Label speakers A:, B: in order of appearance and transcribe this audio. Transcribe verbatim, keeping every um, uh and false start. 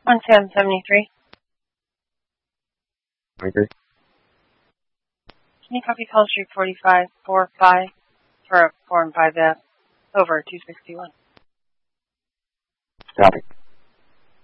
A: one ten seventy-three.
B: I agree.
A: Can you copy call street forty-five four five for a four and five F over two sixty-one?
B: Copy.